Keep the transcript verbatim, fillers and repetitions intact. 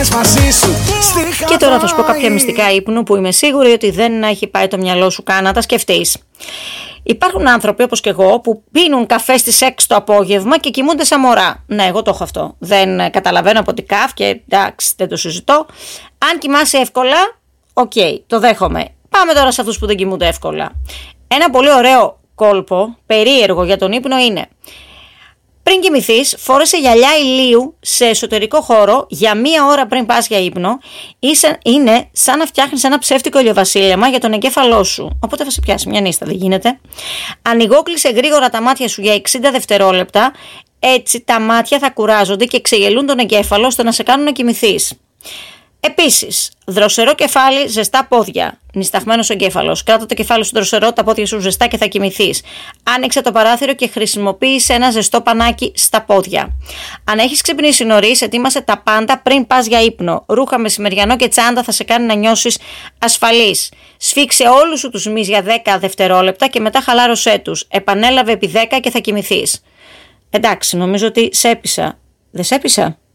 Και τώρα θα σου πω κάποια μυστικά ύπνου που είμαι σίγουρη ότι δεν έχει πάει το μυαλό σου καν να τα σκεφτείς. Υπάρχουν άνθρωποι όπως και εγώ που πίνουν καφέ στις έξι το απόγευμα και κοιμούνται σαν μωρά. Ναι, εγώ το έχω αυτό. Δεν καταλαβαίνω από τι κάφ και εντάξει, δεν το συζητώ. Αν κοιμάσαι εύκολα, οκ, okay, το δέχομαι. Πάμε τώρα σε αυτούς που δεν κοιμούνται εύκολα. Ένα πολύ ωραίο κόλπο, περίεργο για τον ύπνο είναι: πριν κοιμηθείς, φόρεσε γυαλιά ηλίου σε εσωτερικό χώρο για μία ώρα πριν πας για ύπνο. Είναι σαν να φτιάχνεις ένα ψεύτικο ηλιοβασίλεμα για τον εγκέφαλό σου. Οπότε θα σε πιάσει μια νύστα, δεν γίνεται. Ανοιγόκλεισε γρήγορα τα μάτια σου για εξήντα δευτερόλεπτα. Έτσι τα μάτια θα κουράζονται και ξεγελούν τον εγκέφαλο ώστε να σε κάνουν να κοιμηθείς. Επίσης, δροσερό κεφάλι, ζεστά πόδια. Νησταγμένος ο εγκέφαλος. Κράτα το κεφάλι σου δροσερό, τα πόδια σου ζεστά και θα κοιμηθείς. Άνοιξε το παράθυρο και χρησιμοποίησε ένα ζεστό πανάκι στα πόδια. Αν έχεις ξυπνήσει νωρίς, ετοίμασε τα πάντα πριν πας για ύπνο. Ρούχα, μεσημεριανό και τσάντα θα σε κάνει να νιώσεις ασφαλής. Σφίξε όλους σου τους μυς για δέκα δευτερόλεπτα και μετά χαλάρωσέ τους. Επανέλαβε επί δέκα και θα κοιμηθείς. Εντάξει, νομίζω ότι σε έπεισα. Δεν σε έπεισα?